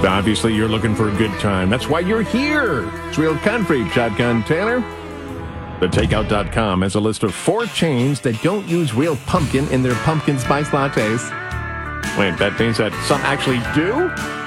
Obviously, you're looking for a good time. That's why you're here. It's Real Country, Shotgun Tanner. TheTakeout.com has a list of 4 chains that don't use real pumpkin in their pumpkin spice lattes. Wait, that means that some actually do?